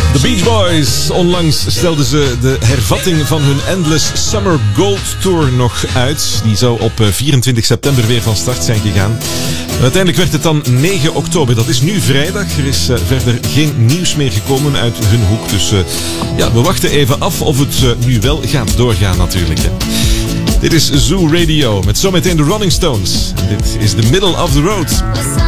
The Beach Boys. Onlangs stelden ze de hervatting van hun Endless Summer Gold Tour nog uit. Die zou op 24 september weer van start zijn gegaan. Uiteindelijk werd het dan 9 oktober. Dat is nu vrijdag. Er is verder geen nieuws meer gekomen uit hun hoek. Dus we wachten even af of het nu wel gaat doorgaan natuurlijk. Hè. Dit is Zoo Radio met zometeen de Rolling Stones. Dit is The Middle of the Road.